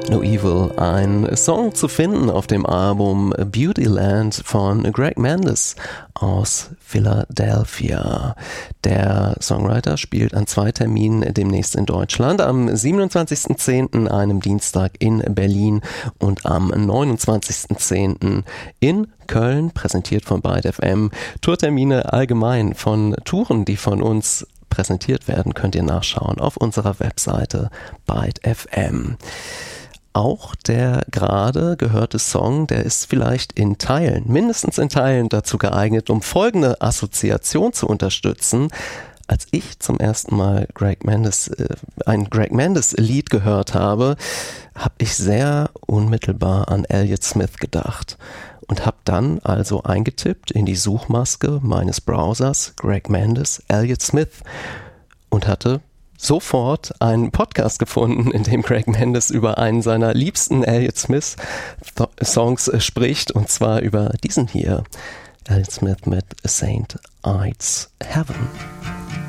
No Evil, ein Song zu finden auf dem Album Beautyland von Greg Mendes aus Philadelphia. Der Songwriter spielt an 2 Terminen demnächst in Deutschland, am 27.10., einem Dienstag in Berlin und am 29.10. in Köln, präsentiert von Byte FM. Tourtermine allgemein von Touren, die von uns präsentiert werden, könnt ihr nachschauen auf unserer Webseite Byte FM. Auch der gerade gehörte Song, der ist vielleicht in Teilen, mindestens in Teilen dazu geeignet, um folgende Assoziation zu unterstützen. Als ich zum ersten Mal ein Greg Mendes Lied gehört habe, habe ich sehr unmittelbar an Elliott Smith gedacht und habe dann also eingetippt in die Suchmaske meines Browsers Greg Mendes, Elliott Smith und hatte sofort einen Podcast gefunden, in dem Greg Mendes über einen seiner liebsten Elliott Smith Songs spricht, und zwar über diesen hier, Elliott Smith mit St. Ides Heaven.